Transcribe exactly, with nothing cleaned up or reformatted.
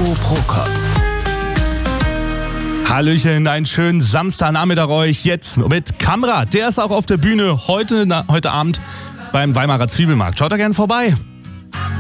Turbo Prokop. Hallöchen, einen schönen Samstagnachmittag euch. Jetzt mit Kamera. Der ist auch auf der Bühne heute, na, heute Abend beim Weimarer Zwiebelmarkt. Schaut da gerne vorbei.